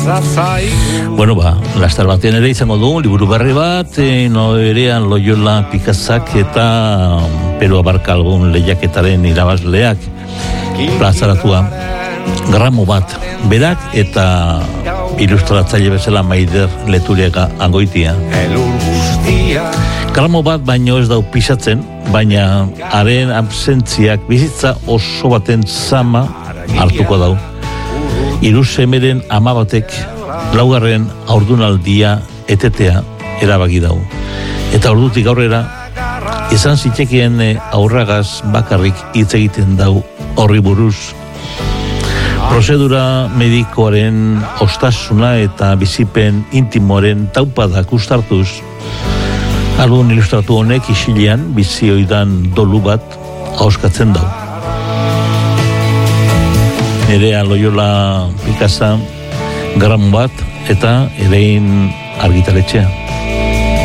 Bueno, laster batean ere izango dugu liburu berri bat, noberean Loyola Picassak eta Peru Abarkalgun lehiaketaren irabazleak plazaratua gramo bat berak eta ilustratzaile bezala Maider Leturiaga Angoitia. Gramo bat baino ez dau pisatzen, baina haren absentziak bizitza oso baten zama hartuko dau. Hiru semeren ama batek laugarren haurdunaldia etetea erabaki dau. Eta ordutik aurrera izan zitekeen aurragaz bakarrik hitz egiten dau horri buruz. Prozedura medikoaren ostasuna eta bizipen intimoaren taupadak ustartuz, album ilustratu honek isilean bizioidan dolu bat ahoskatzen dau. Nerea Loyola Picassak gramo bat eta erein argitaletxea.